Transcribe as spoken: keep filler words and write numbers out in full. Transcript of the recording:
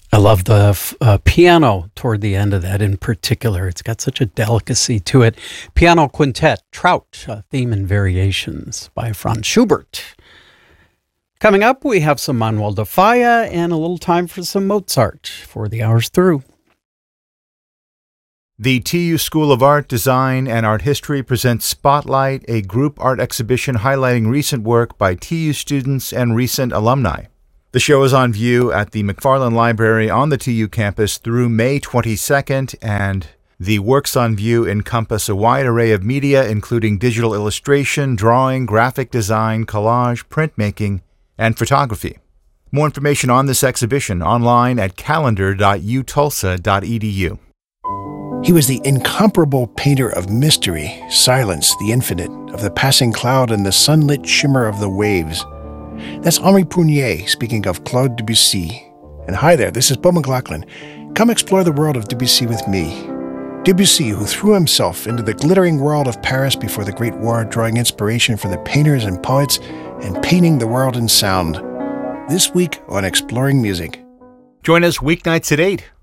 I love the uh, piano toward the end of that in particular. It's got such a delicacy to it. Piano Quintet, Trout, uh, Theme and Variations by Franz Schubert. Coming up, we have some Manuel de Falla and a little time for some Mozart for the hours through. The T U School of Art, Design, and Art History presents Spotlight, a group art exhibition highlighting recent work by T U students and recent alumni. The show is on view at the McFarland Library on the T U campus through May twenty-second, and the works on view encompass a wide array of media, including digital illustration, drawing, graphic design, collage, printmaking, and photography. More information on this exhibition online at calendar dot u tulsa dot e d u. He was the incomparable painter of mystery, silence, the infinite, of the passing cloud and the sunlit shimmer of the waves. That's Henri Prunier speaking of Claude Debussy. And hi there, this is Bo McLaughlin. Come explore the world of Debussy with me. Debussy, who threw himself into the glittering world of Paris before the Great War, drawing inspiration from the painters and poets and painting the world in sound. This week on Exploring Music. Join us weeknights at eight